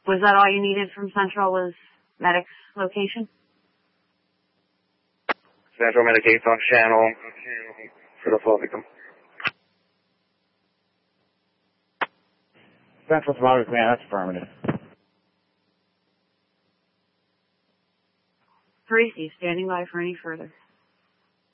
Was that all you needed from Central, was Medic's location? Central Medicaid's on channel for the full victim. Central Topography Command, that's affirmative. 3C, standing by for any further.